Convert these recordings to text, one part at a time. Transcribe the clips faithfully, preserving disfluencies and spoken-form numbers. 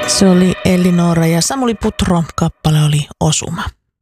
Se oli Elinora ja Samuli Putro, kappale oli Osuma.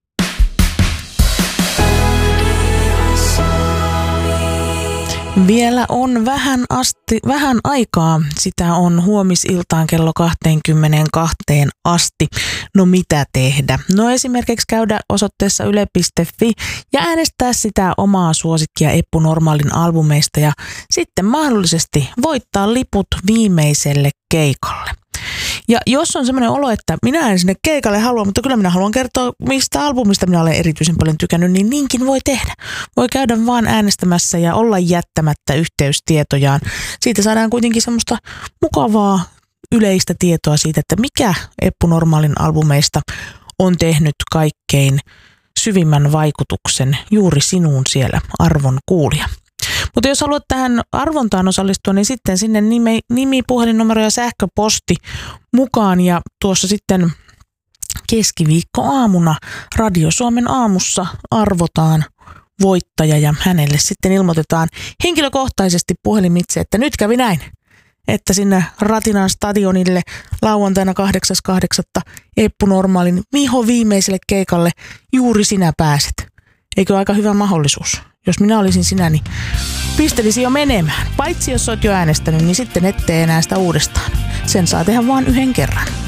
Vielä on vähän, asti, vähän aikaa, sitä on huomisiltaan kello kaksikymmentäkaksi asti. No mitä tehdä? No esimerkiksi käydä osoitteessa yle piste fi ja äänestää sitä omaa suosikkia Eppu Normaalin albumeista ja sitten mahdollisesti voittaa liput viimeiselle keikalle. Ja jos on semmoinen olo, että minä en sinne keikalle halua, mutta kyllä minä haluan kertoa, mistä albumista minä olen erityisen paljon tykännyt, niin niinkin voi tehdä. Voi käydä vaan äänestämässä ja olla jättämättä yhteystietojaan. Siitä saadaan kuitenkin semmoista mukavaa yleistä tietoa siitä, että mikä Eppu Normaalin albumeista on tehnyt kaikkein syvimmän vaikutuksen juuri sinuun siellä, arvon kuulija. Mutta jos haluat tähän arvontaan osallistua, niin sitten sinne nimi, nimi, puhelinnumero ja sähköposti mukaan. Ja tuossa sitten keskiviikkoaamuna Radio Suomen aamussa arvotaan voittaja ja hänelle sitten ilmoitetaan henkilökohtaisesti puhelimitse, että nyt kävi näin, että sinne Ratinan stadionille lauantaina kahdeksas kahdeksatta Eppu Normaalin viho viimeiselle keikalle juuri sinä pääset. Eikö aika hyvä mahdollisuus? Jos minä olisin sinä, niin pistelisi jo menemään. Paitsi jos olet jo äänestänyt, niin sitten ette enää sitä uudestaan. Sen saa tehdä vain yhden kerran.